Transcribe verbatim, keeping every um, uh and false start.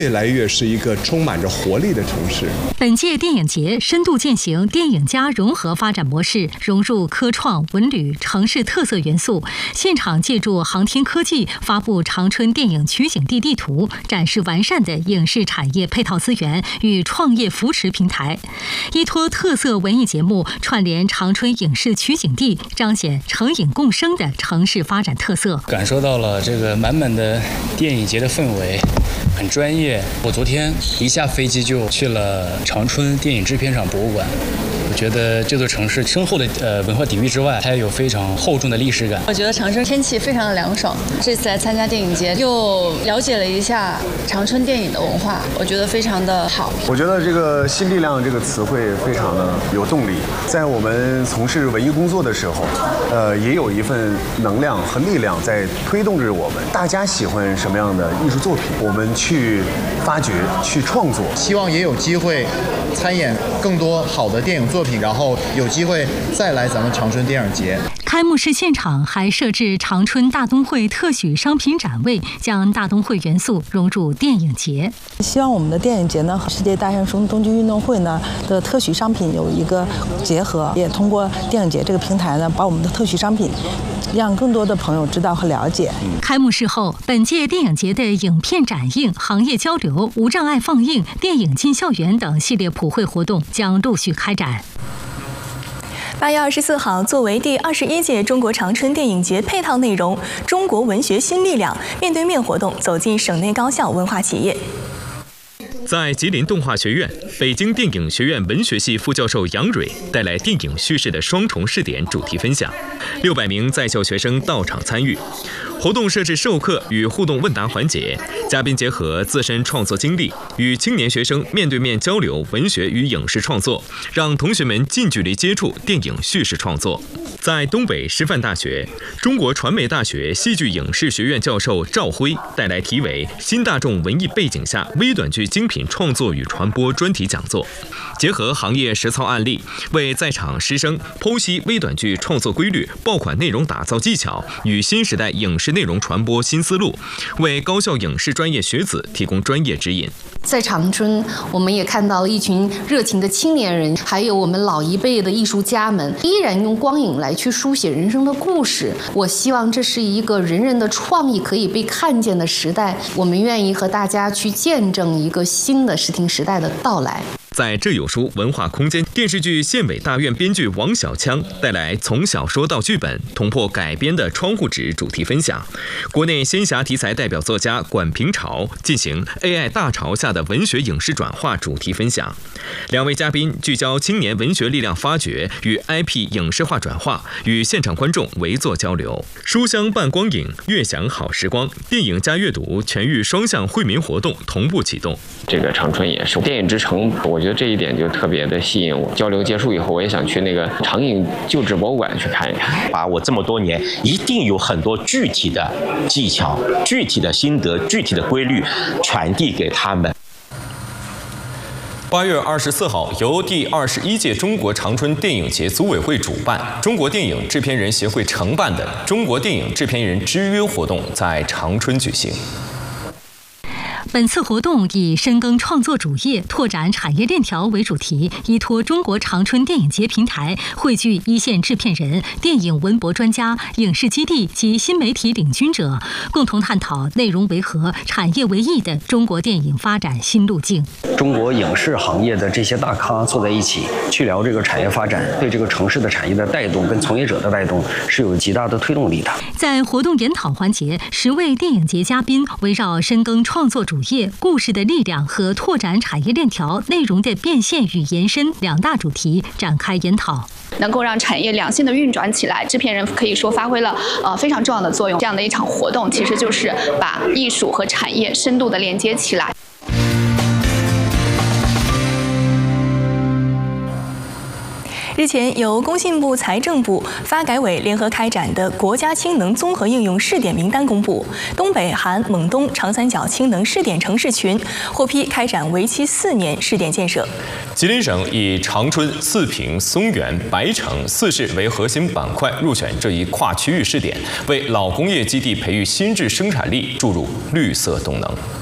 越来越是一个充满着活力的城市。 本届电影节深度践行电影加融合发展模式，融入科创、文旅、城市特色元素。现场借助航天科技发布长春电影取景地地图，展示完善的影视产业配套资源与创业扶持平台。依托特色文艺节目串联长春影视取景地，彰显城影共生的城市发展特色。 感受到了这个满满的电影节的氛围，很专业。我昨天一下飞机就去了长春电影制片厂博物馆。我觉得这座城市深厚的呃文化底蕴之外，它也有非常厚重的历史感。 我觉得长春天气非常的凉爽，这次来参加电影节，又了解了一下长春电影的文化，我觉得非常的好。 我觉得这个新力量这个词汇非常的有动力，在我们从事文艺工作的时候，呃，也有一份能量和力量在推动着我们。大家喜欢什么样的艺术作品，我们去发掘、去创作， 希望也有机会参演更多好的电影作品，然后有机会再来咱们长春电影节。 开幕式现场还设置长春大冬会特许商品展位，将大冬会元素融入电影节。 希望我们的电影节呢和世界大学生冬季运动会呢的特许商品有一个结合，也通过电影节这个平台呢，把我们的特许商品让更多的朋友知道和了解。 开幕式后，本届电影节的影片展映、行业交流、无障碍放映、电影进校园等系列普惠活动将陆续开展。 八月二十四号，作为第二十一届中国长春电影节配套内容，中国文学新力量面对面活动走进省内高校文化企业。 在吉林动画学院，北京电影学院文学系副教授杨蕊带来电影叙事的双重视点主题分享，六百名在校学生到场参与。活动设置授课与互动问答环节，嘉宾结合自身创作经历，与青年学生面对面交流文学与影视创作，让同学们近距离接触电影叙事创作。在东北师范大学，中国传媒大学戏剧影视学院教授赵辉带来题为《新大众文艺背景下微短剧精品创作与传播》专题讲座，结合行业实操案例，为在场师生剖析微短剧创作规律、爆款内容打造技巧与新时代影视内容传播新思路，为高校影视专业学子提供专业指引。 在长春，我们也看到了一群热情的青年人，还有我们老一辈的艺术家们，依然用光影来去书写人生的故事。我希望这是一个人人的创意可以被看见的时代，我们愿意和大家去见证一个新的视听时代的到来。 在这有书文化空间，电视剧《县委大院》编剧王小枪带来从小说到剧本捅破改编的窗户纸主题分享。国内仙侠题材代表作家管平潮进行 A I 大潮下的文学影视转化主题分享。两位嘉宾聚焦青年文学力量发掘与 I P 影视化转化，与现场观众围坐交流。书香伴光影，悦享好时光，电影加阅读全域双向惠民活动同步启动。 这个长春也是电影之城，我觉得这一点就特别的吸引我。交流结束以后，我也想去那个长影旧址博物馆去看一看。 把我这么多年一定有很多具体的技巧、具体的心得、具体的规律传递给他们。 八月二十四号，由第二十一届中国长春电影节组委会主办、中国电影制片人协会承办的中国电影制片人之约活动在长春举行。 本次活动以深耕创作主业、拓展产业链条为主题，依托中国长春电影节平台，汇聚一线制片人、电影文博专家、影视基地及新媒体领军者，共同探讨内容为核、产业为益的中国电影发展新路径。 中国影视行业的这些大咖坐在一起，去聊这个产业发展，对这个城市的产业的带动跟从业者的带动是有极大的推动力的。 在活动研讨环节，十位电影节嘉宾围绕深耕创作主业、故事的力量和拓展产业链条、内容的变现与延伸两大主题展开研讨。 能够让产业良性的运转起来，制片人可以说发挥了呃非常重要的作用。这样的一场活动，其实就是把艺术和产业深度的连接起来。 日前，由工信部、财政部、发改委联合开展的国家氢能综合应用试点名单公布，东北、韩、蒙东长三角氢能试点城市群获批开展为期四年试点建设。 吉林省以长春、四平、松原、白城四市为核心板块入选这一跨区域试点，为老工业基地培育新质生产力注入绿色动能。